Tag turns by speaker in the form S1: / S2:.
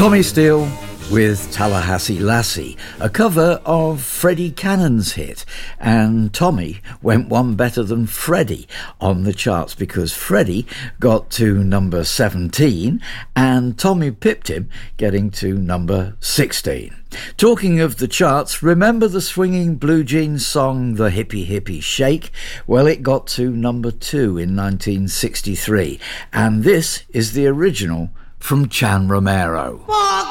S1: Tommy Steele with Tallahassee Lassie, a cover of Freddie Cannon's hit, and Tommy went one better than Freddie on the charts because Freddie got to number 17 and Tommy pipped him, getting to number 16. Talking of the charts, remember the swinging Blue Jeans song The Hippie Hippie Shake? Well, it got to number 2 in 1963, and this is the original from Chan Romero.